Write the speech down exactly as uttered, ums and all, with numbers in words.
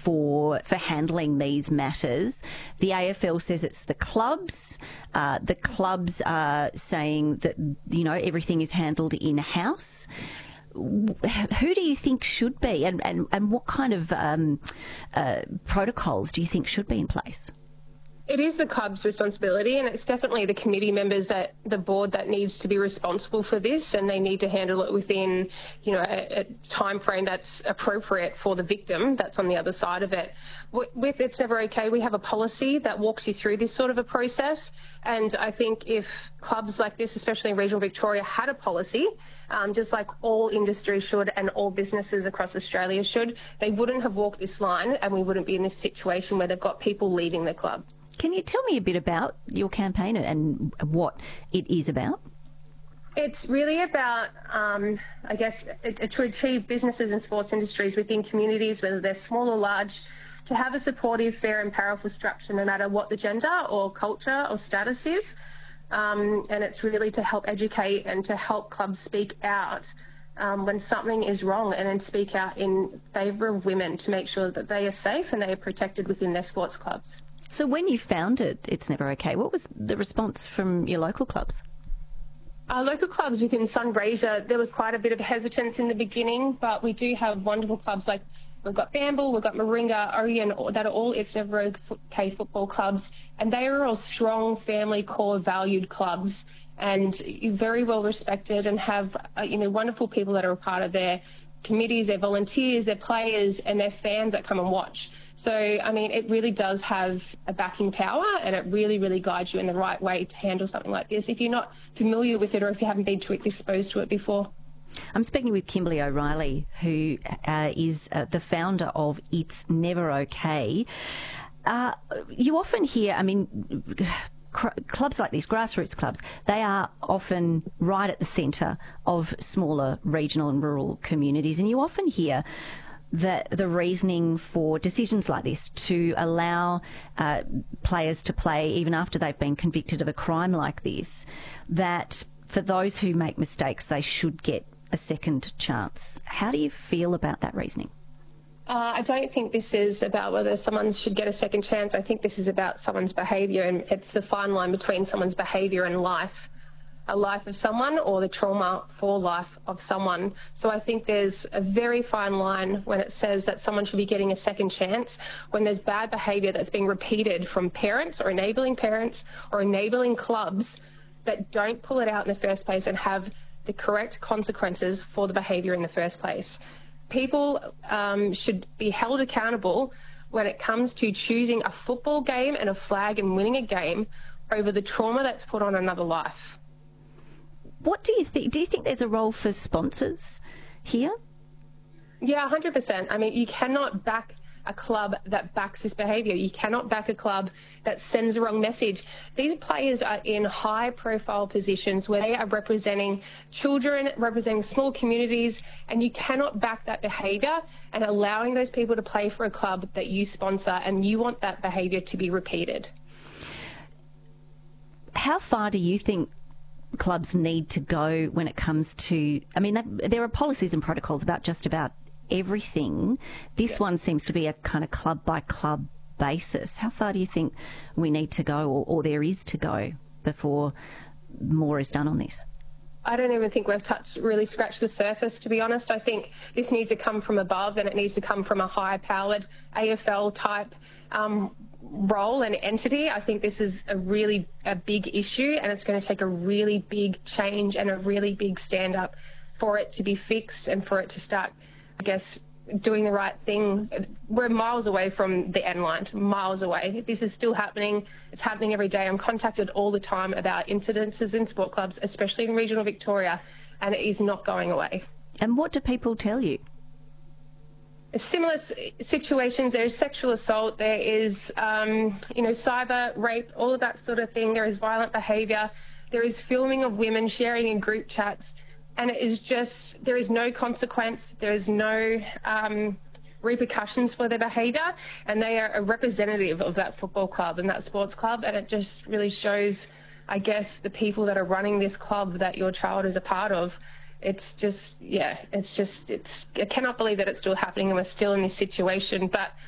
for for handling these matters. The A F L says it's the clubs. Uh, the clubs are saying that, you know, everything is handled in-house. Who do you think should be, and, and, and what kind of um, uh, protocols do you think should be in place? It is the club's responsibility, and it's definitely the committee members at the board that needs to be responsible for this, and they need to handle it within, you know, a, a time frame that's appropriate for the victim that's on the other side of it. With It's Never Okay, we have a policy that walks you through this sort of a process, and I think if clubs like this, especially in regional Victoria, had a policy, um, just like all industries should and all businesses across Australia should, they wouldn't have walked this line, and we wouldn't be in this situation where they've got people leaving the club. Can you tell me a bit about your campaign and what it is about? It's really about, um, I guess, it, it, to achieve businesses and sports industries within communities, whether they're small or large, to have a supportive, fair and powerful structure no matter what the gender or culture or status is. Um, and it's really to help educate and to help clubs speak out um, when something is wrong, and then speak out in favour of women to make sure that they are safe and they are protected within their sports clubs. So when you founded It's Never Okay, what was the response from your local clubs? Our local clubs within Sunraysia, there was quite a bit of hesitance in the beginning, but we do have wonderful clubs like we've got Bamble, we've got Moringa, Orion, that are all It's Never Okay football clubs, and they are all strong family core valued clubs and very well respected and have uh, you know wonderful people that are a part of their committees, their volunteers, their players and their fans that come and watch. So, I mean, it really does have a backing power, and it really, really guides you in the right way to handle something like this if you're not familiar with it or if you haven't been too exposed to it before. I'm speaking with Kimberly O'Reilly, who uh, is uh, the founder of It's Never Okay. Uh, you often hear, I mean, clubs like these, grassroots clubs, they are often right at the centre of smaller regional and rural communities, and you often hear that the reasoning for decisions like this to allow uh, players to play even after they've been convicted of a crime like this, that for those who make mistakes, they should get a second chance. How do you feel about that reasoning? Uh, I don't think this is about whether someone should get a second chance. I think this is about someone's behaviour, and it's the fine line between someone's behaviour and life. A life of someone or the trauma for life of someone. So I think there's a very fine line when it says that someone should be getting a second chance when there's bad behaviour that's being repeated from parents or enabling parents or enabling clubs that don't pull it out in the first place and have the correct consequences for the behaviour in the first place. People um, should be held accountable when it comes to choosing a football game and a flag and winning a game over the trauma that's put on another life. What do you think? Do you think there's a role for sponsors here? Yeah, one hundred percent. I mean, you cannot back a club that backs this behaviour. You cannot back a club that sends the wrong message. These players are in high-profile positions where they are representing children, representing small communities, and you cannot back that behaviour and allowing those people to play for a club that you sponsor, and you want that behaviour to be repeated. How far do you think clubs need to go when it comes to, I mean, there are policies and protocols about just about everything. This yeah. one seems to be a kind of club by club basis. How far do you think we need to go, or, or there is to go, before more is done on this? I don't even think we've touched, really scratched the surface, to be honest. I think this needs to come from above, and it needs to come from a high-powered A F L type um, role and entity. I think this is a really a big issue, and it's going to take a really big change and a really big stand up for it to be fixed and for it to start, I guess, doing the right thing. We're miles away from the end line, miles away. This is still happening. It's happening every day. I'm contacted all the time about incidences in sport clubs, especially in regional Victoria, and it is not going away. And what do people tell you? Similar situations. There is sexual assault, there is, um, you know, cyber rape, all of that sort of thing. There is violent behaviour. There is filming of women sharing in group chats, and it is just, there is no consequence. There is no um, repercussions for their behaviour, and they are a representative of that football club and that sports club, and it just really shows, I guess, the people that are running this club that your child is a part of. It's just, yeah, it's just, it's, I cannot believe that it's still happening and we're still in this situation. But